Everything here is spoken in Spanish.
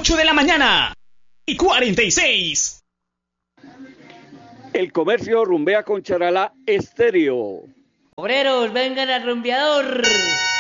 8 de la mañana y 46. El comercio rumbea con Charalá Estéreo. Obreros, vengan al rumbeador.